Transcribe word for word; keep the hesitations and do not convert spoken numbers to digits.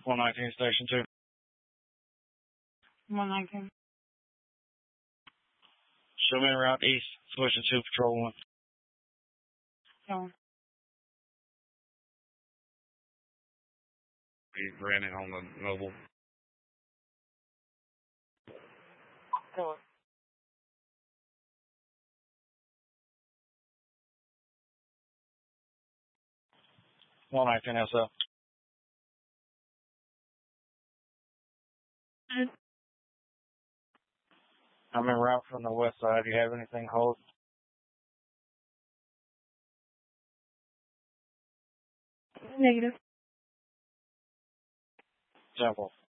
one nineteen Station two. one nineteen. Show me route east, switching to Patrol one. So, He ran it on the mobile. so. one nineteen S L. Mm. I'm en route from the west side. Do you have anything hold? Negative. Temple.